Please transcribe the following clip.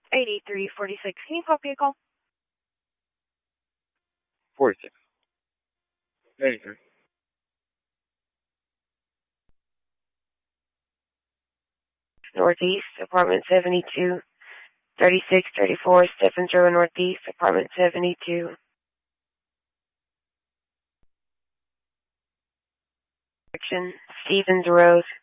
8346. Can you copy a call? 46. 83. Northeast, apartment 72, 3634, Stephens Road Northeast, apartment 72. Stevens Road.